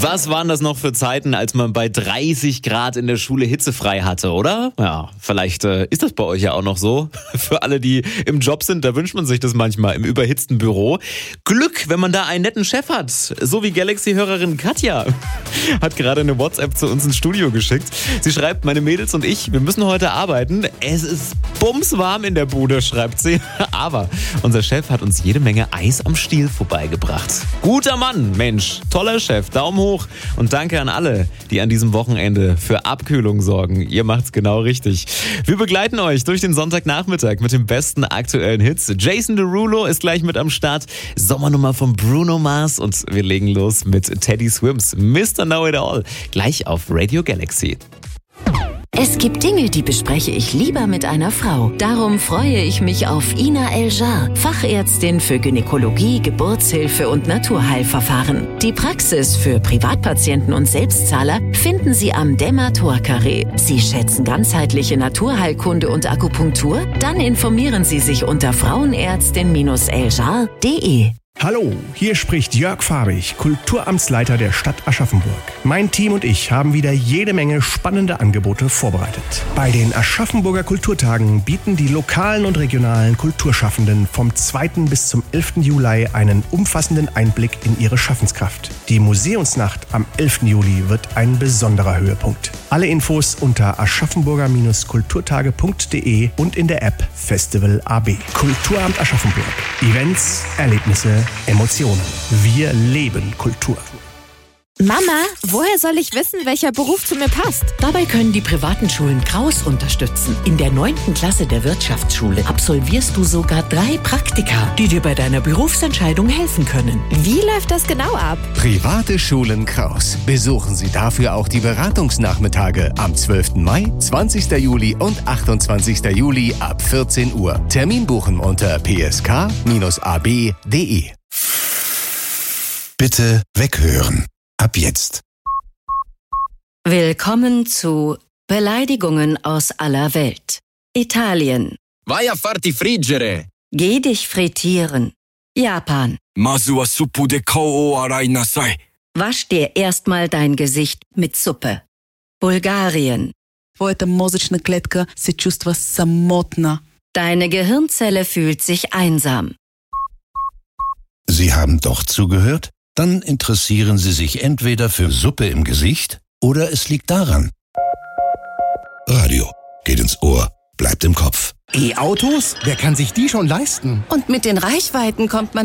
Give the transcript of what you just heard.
Was waren das noch für Zeiten, als man bei 30 Grad in der Schule hitzefrei hatte, oder? Ja, vielleicht ist das bei euch ja auch noch so. Für alle, die im Job sind, da wünscht man sich das manchmal im überhitzten Büro. Glück, wenn man da einen netten Chef hat. So wie Galaxy-Hörerin Katja. Hat gerade eine WhatsApp zu uns ins Studio geschickt. Sie schreibt, meine Mädels und ich, wir müssen heute arbeiten. Es ist bumswarm in der Bude, schreibt sie. Aber unser Chef hat uns jede Menge Eis am Stiel vorbeigebracht. Guter Mann, Mensch, toller Chef, Daumen hoch. Und danke an alle, die an diesem Wochenende für Abkühlung sorgen. Ihr macht's genau richtig. Wir begleiten euch durch den Sonntagnachmittag mit den besten aktuellen Hits. Jason Derulo ist gleich mit am Start. Sommernummer von Bruno Mars. Und wir legen los mit Teddy Swims, Mr. Know It All. Gleich auf Radio Galaxy. Es gibt Dinge, die bespreche ich lieber mit einer Frau. Darum freue ich mich auf Ina El-Jar, Fachärztin für Gynäkologie, Geburtshilfe und Naturheilverfahren. Die Praxis für Privatpatienten und Selbstzahler finden Sie am Demator-Carré. Sie schätzen ganzheitliche Naturheilkunde und Akupunktur? Dann informieren Sie sich unter frauenärztin-eljar.de. Hallo, hier spricht Jörg Fabich, Kulturamtsleiter der Stadt Aschaffenburg. Mein Team und ich haben wieder jede Menge spannende Angebote vorbereitet. Bei den Aschaffenburger Kulturtagen bieten die lokalen und regionalen Kulturschaffenden vom 2. bis zum 11. Juli einen umfassenden Einblick in ihre Schaffenskraft. Die Museumsnacht am 11. Juli wird ein besonderer Höhepunkt. Alle Infos unter aschaffenburger-kulturtage.de und in der App Festival AB. Kulturamt Aschaffenburg. Events, Erlebnisse, Emotionen. Wir leben Kultur. Mama, woher soll ich wissen, welcher Beruf zu mir passt? Dabei können die privaten Schulen Kraus unterstützen. In der 9. Klasse der Wirtschaftsschule absolvierst du sogar 3 Praktika, die dir bei deiner Berufsentscheidung helfen können. Wie läuft das genau ab? Private Schulen Kraus. Besuchen Sie dafür auch die Beratungsnachmittage am 12. Mai, 20. Juli und 28. Juli ab 14 Uhr. Termin buchen unter psk-ab.de. Bitte weghören. Ab jetzt. Willkommen zu Beleidigungen aus aller Welt. Italien. Vai a farti friggere. Geh dich frittieren. Japan. Masu wa suppu de kao o arai nasai. Wasch dir erstmal dein Gesicht mit Suppe. Bulgarien. Твоята мозъчна клетка се чувства самотна. Deine Gehirnzelle fühlt sich einsam. Sie haben doch zugehört? Dann interessieren Sie sich entweder für Suppe im Gesicht oder es liegt daran. Radio geht ins Ohr, bleibt im Kopf. E-Autos? Wer kann sich die schon leisten? Und mit den Reichweiten kommt man